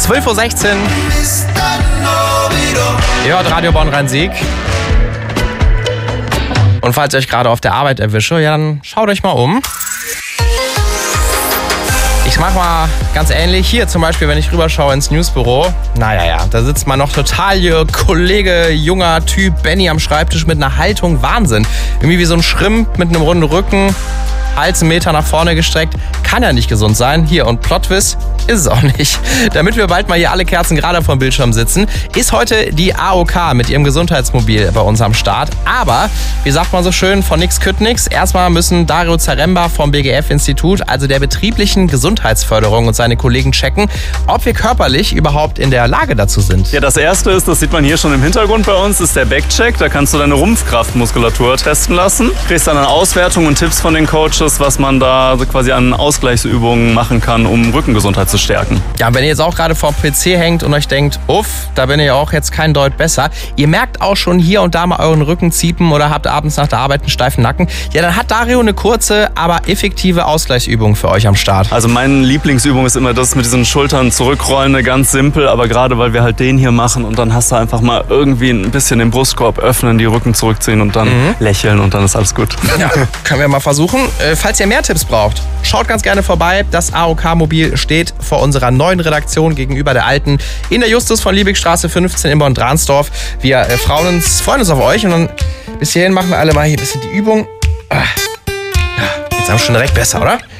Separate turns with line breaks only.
12.16 Uhr. Ihr hört Radio Bonn-Rhein-Sieg. Und falls ihr euch gerade auf der Arbeit erwische, ja, dann schaut euch mal um. Ich mach mal ganz ähnlich. Hier zum Beispiel, wenn ich rüberschaue ins Newsbüro. Naja, da sitzt mal noch total Kollege, junger Typ Benny am Schreibtisch mit einer Haltung Wahnsinn. Irgendwie wie so ein Schrimp mit einem runden Rücken. Hals 1 Meter nach vorne gestreckt. Kann ja nicht gesund sein. Hier, und Plot-Twist ist es auch nicht. Damit wir bald mal hier alle Kerzen gerade vom Bildschirm sitzen, ist heute die AOK mit ihrem Gesundheitsmobil bei uns am Start. Aber, wie sagt man so schön, von nix kütt nix. Erstmal müssen Dario Zaremba vom BGF-Institut, also der betrieblichen Gesundheitsförderung, und seine Kollegen checken, ob wir körperlich überhaupt in der Lage dazu sind.
Ja, das erste ist, das sieht man hier schon im Hintergrund bei uns, ist der Backcheck. Da kannst du deine Rumpfkraftmuskulatur testen lassen. Kriegst dann eine Auswertung und Tipps von den Coaches, was man da quasi an Ausgleichsübungen machen kann, um Rückengesundheit zu stärken.
Ja, wenn ihr jetzt auch gerade vorm PC hängt und euch denkt, uff, da bin ich auch jetzt kein Deut besser. Ihr merkt auch schon hier und da mal euren Rücken ziepen oder habt abends nach der Arbeit einen steifen Nacken. Ja, dann hat Dario eine kurze, aber effektive Ausgleichsübung für euch am Start.
Also meine Lieblingsübung ist immer das mit diesen Schultern zurückrollen, ganz simpel, aber gerade weil wir halt den hier machen und dann hast du einfach mal irgendwie ein bisschen den Brustkorb öffnen, die Rücken zurückziehen und dann lächeln und dann ist alles gut.
Ja, können wir mal versuchen. Falls ihr mehr Tipps braucht, schaut ganz gerne vorbei. Das AOK-Mobil steht vor unserer neuen Redaktion gegenüber der alten in der Justus von Liebigstraße 15 in Bonn-Dransdorf. Wir freuen uns auf euch und dann bis hierhin machen wir alle mal hier ein bisschen die Übung. Jetzt haben wir schon direkt besser, oder?